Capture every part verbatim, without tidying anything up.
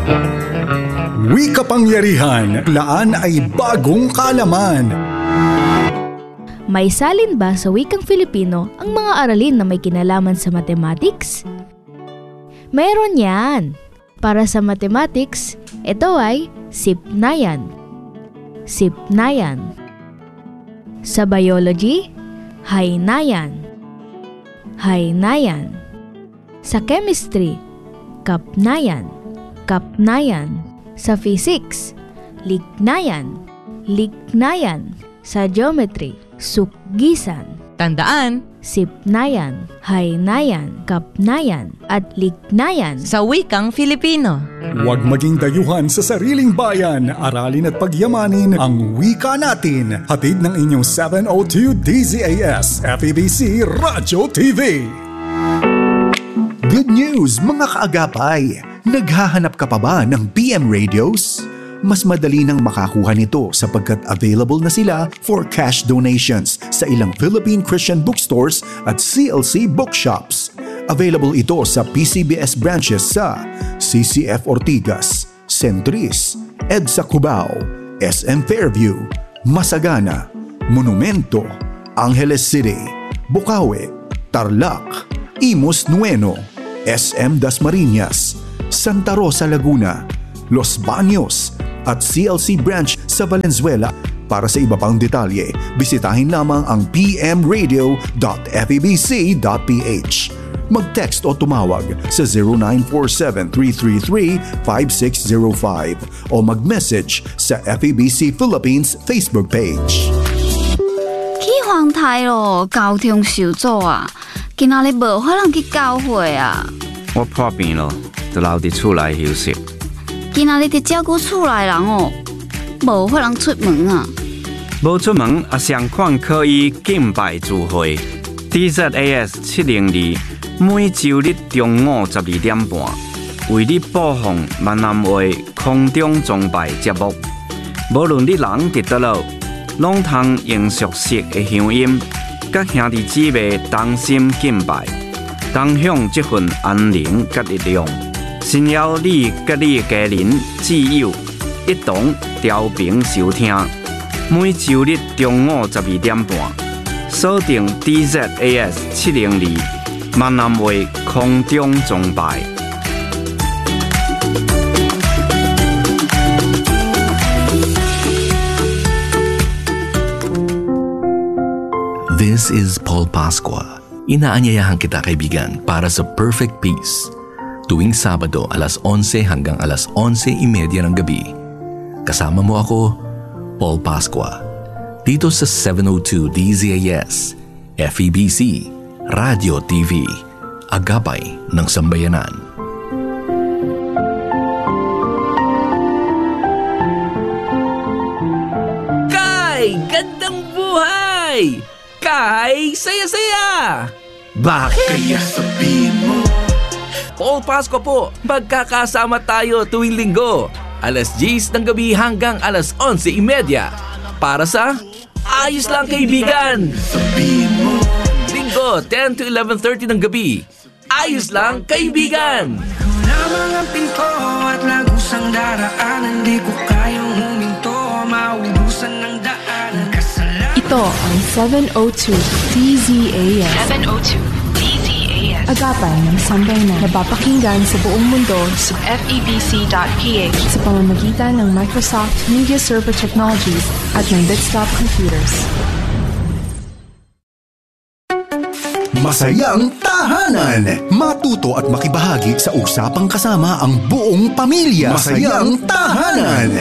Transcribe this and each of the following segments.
Wika Kapangyarihan, laan ay bagong kaalaman. May salin ba sa wikang Filipino ang mga aralin na may kinalaman sa mathematics? Meron yan. Para sa mathematics, ito ay sipnayan. Sipnayan. Sa biology, haynayan. Haynayan. Sa chemistry, kapnayan. Kapnayan. Sa physics, lignayan. Lignayan. Sa geometry, sukgisan. Tandaan, Sipnayan, haynayan, kapnayan, at lignayan. sa wikang Filipino. Huwag maging dayuhan sa sariling bayan. Aralin at pagyamanin ang wika natin. Hatid ng inyong seven oh two D Z A S F E B C Radyo T V. Good news mga kaagapay! Naghahanap ka pa ba ng P M radios? Mas madali nang makakuha nito sapagkat available na sila for cash donations sa ilang Philippine Christian bookstores at C L C bookshops. Available ito sa P C B S branches sa C C F Ortigas, Centris, EDSA Cubao, S M Fairview, Masagana, Monumento, Angeles City, Bukawi, Tarlac, Imus Nueno, S M Dasmariñas, Santa Rosa Laguna, Los Baños, at C L C branch sa Valenzuela. Para sa iba pang detalye, bisitahin lamang ang p m radio dot f e b c dot p h. Mag-text o tumawag sa zero nine four seven, three three three, five six zero five o mag-message sa F E B C Philippines Facebook page. 去皇台咯，交通受阻啊！今仔日无可能去教会啊！ 我破病咯，就留伫厝内休息。 今仔日伫照顾厝内人哦，无法通出门啊！ 无出门也上款可以敬拜聚会 D Z A S 七零二，每周日中午十二点半，为你播放闽南话空中崇拜节目。无论你人伫倒落，拢通用熟悉的乡音，甲兄弟姊妹同心敬拜，同享这份安宁甲力量。xin邀你甲你家人挚友一同调频收听，每周日中午十二点半，锁定 D Z A S 七零二闽南话空中崇拜。 This is Paul Pascua. Inaanyayahan kita kaibigan para sa Perfect Peace. Tuwing Sabado alas onse hanggang alas onse imedya ng gabi. Kasama mo ako, Paul Pascua. Dito sa seven oh two D Z A S, F E B C, Radio T V, Agapay ng Sambayanan. Kay! Gandang buhay! Kay! Saya-saya! Bakit? Kaya sabihin mo Paul Pascua po, magkakasama tayo tuwing linggo, alas diyes ng gabi hanggang alas onse imedya, para sa Ayos Lang Kaibigan! Linggo, ten to eleven thirty ng gabi, Ayos Lang Kaibigan! Lamang ang pinto at lagusang daraanan, di ko kayang huminto, maubusan ng daan. Ito ang seven oh two D Z A S. seven oh two D Z A S. Agapay ng Sambayanan. Napapakinggan sa buong mundo sa F E B C dot P H sa pamamagitan ng Microsoft Media Server Technologies at ng Bitstop Computers. Masayang tahanan. Matuto at makibahagi sa usapang kasama ang buong pamilya. Masayang tahanan.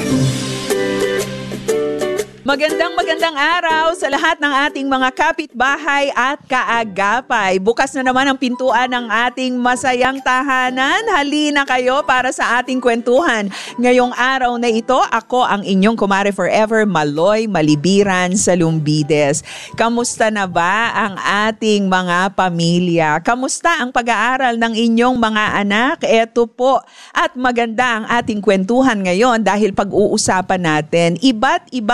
Magandang magandang araw sa lahat ng ating mga kapitbahay at kaagapay. Bukas na naman ang pintuan ng ating masayang tahanan. Halina kayo para sa ating kwentuhan. Ngayong araw na ito, ako ang inyong kumare forever, Maloy Malibiran Salumbides. Kamusta na ba ang ating mga pamilya? Kamusta ang pag-aaral ng inyong mga anak? Eto po. At maganda ang ating kwentuhan ngayon dahil pag-uusapan natin iba't ibang mga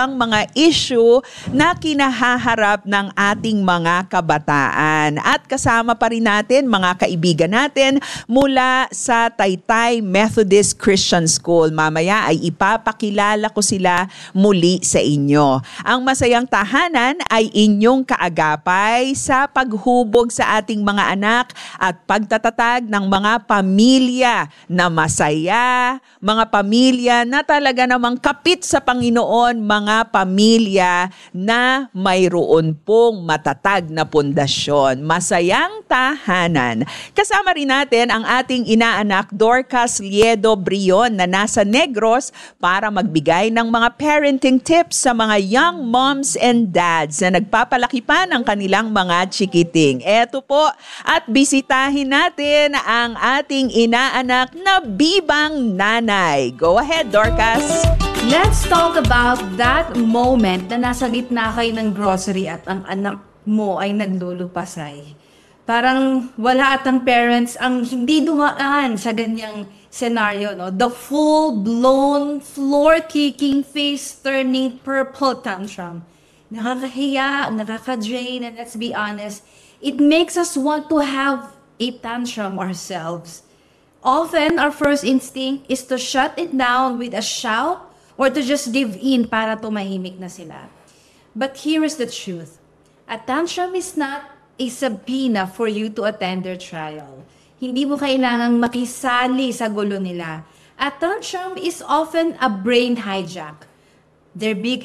mga issue na kinahaharap ng ating mga kabataan. At kasama pa rin natin mga kaibigan natin mula sa Taytay Methodist Christian School. Mamaya ay ipapakilala ko sila muli sa inyo. Ang Masayang Tahanan ay inyong kaagapay sa paghubog sa ating mga anak at pagtatatag ng mga pamilya na masaya, mga pamilya na talaga namang kapit sa Panginoon, mga pamilya na mayroon pong matatag na pundasyon. Masayang Tahanan. Kasama rin natin ang ating inaanak Dorcas Liedo Brion na nasa Negros para magbigay ng mga parenting tips sa mga young moms and dads na nagpapalaki pa ng kanilang mga chikiting. Eto po, at bisitahin natin ang ating inaanak na bibang nanay. Go ahead, Dorcas. Let's talk about that moment na nasa gitna kayo ng grocery at ang anak mo ay naglulupasay. Parang wala atang parents ang hindi dumaan sa ganyang scenario, no? The full-blown, floor-kicking, face-turning purple tantrum. Nakakahiya, nakaka-drain, and let's be honest, it makes us want to have a tantrum ourselves. Often, our first instinct is to shut it down with a shout or to just give in para tumahimik na sila. But here is the truth. A tantrum is not a subpoena for you to attend their trial. Hindi mo kailangang makisali sa gulo nila. A tantrum is often a brain hijack. Their big